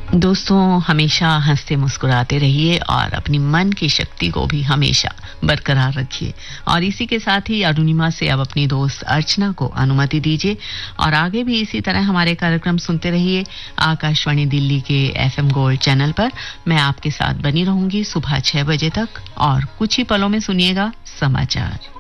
दोस्तों, हमेशा हंसते मुस्कुराते रहिए और अपनी मन की शक्ति को भी हमेशा बरकरार रखिए। और इसी के साथ ही अरुणिमा से अब अपनी दोस्त अर्चना को अनुमति दीजिए और आगे भी इसी तरह हमारे कार्यक्रम सुनते रहिए आकाशवाणी दिल्ली के FM गोल्ड चैनल पर। मैं आपके साथ बनी रहूंगी सुबह 6 बजे तक और कुछ ही पलों में सुनिएगा समाचार।